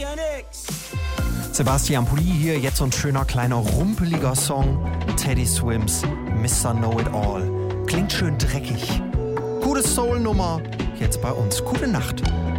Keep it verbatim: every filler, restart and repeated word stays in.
Sebastian Pulli hier, jetzt so ein schöner kleiner rumpeliger Song. Teddy Swims, Mister Know It All. Klingt schön dreckig. Gute Soul-Nummer, jetzt bei uns. Gute Nacht.